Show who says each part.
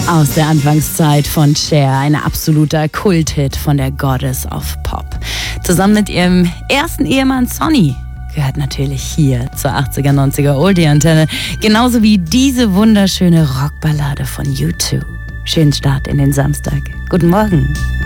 Speaker 1: Aus der Anfangszeit von Cher, ein absoluter Kulthit von der Goddess of Pop. Zusammen mit ihrem ersten Ehemann Sonny gehört natürlich hier zur 80er, 90er Oldie-Antenne, genauso wie diese wunderschöne Rockballade von U2. Schönen Start in den Samstag. Guten Morgen.